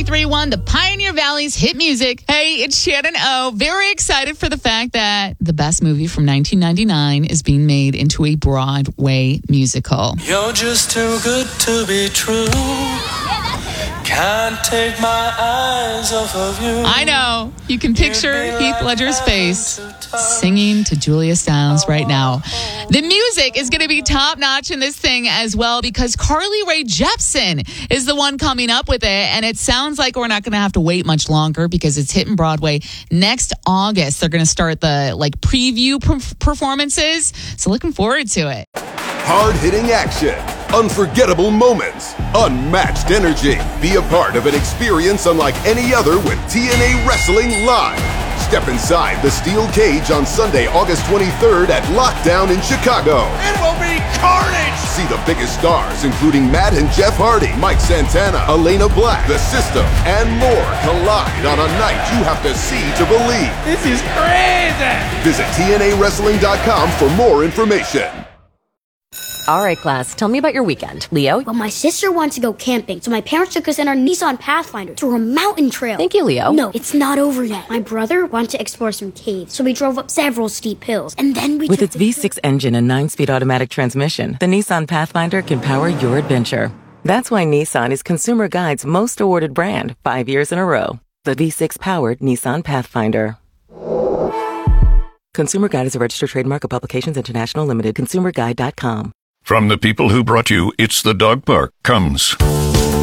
103.1, the Pioneer Valley's hit music. Hey, it's Shannon O. Very excited for the fact that the best movie from 1999 is being made into a Broadway musical. You're just too good to be true. Can't take my eyes off of you. I know. You can picture Heath Ledger's face singing to Julia Stiles right now. The music is going to be top-notch in this thing as well because Carly Rae Jepsen is the one coming up with it, and it sounds like we're not going to have to wait much longer because it's hitting Broadway next August. They're going to start the preview performances, so looking forward to it. Hard-hitting action, unforgettable moments, unmatched energy. Be a part of an experience unlike any other with TNA Wrestling Live. Step inside the steel cage on Sunday, August 23rd at Lockdown in Chicago. It will be carnage! See the biggest stars, including Matt and Jeff Hardy, Mike Santana, Elena Black, The System, and more collide on a night you have to see to believe. This is crazy! Visit TNAWrestling.com for more information. All right, class, tell me about your weekend. Leo? Well, my sister wants to go camping, so my parents took us in our Nissan Pathfinder to a mountain trail. Thank you, Leo. No, it's not over yet. My brother wanted to explore some caves, so we drove up several steep hills, and then we With its V6 engine and 9-speed automatic transmission, the Nissan Pathfinder can power your adventure. That's why Nissan is Consumer Guide's most awarded brand 5 years in a row. The V6-powered Nissan Pathfinder. Consumer Guide is a registered trademark of Publications International Limited. ConsumerGuide.com. From the people who brought you It's the Dog Park comes